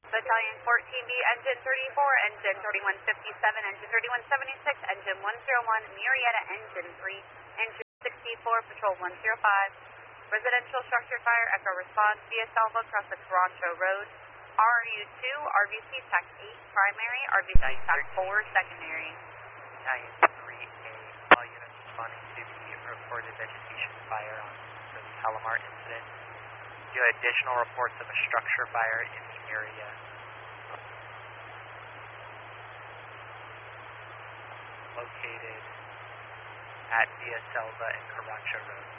Battalion 14B, Engine 34, Engine 3157, Engine 3176, Engine 101, Murrieta, Engine 3, Engine 64, Patrol 105. Residential structure fire, echo response, via Salvo across the Toronto Road. RU2, RBC TAC 8 primary, RBC TAC 4 secondary. Battalion 3A, all units responding to the reported vegetation fire for the Palomar incident. Do additional reports of a structure fire in the area. Located at Via Selva and Caracha Road.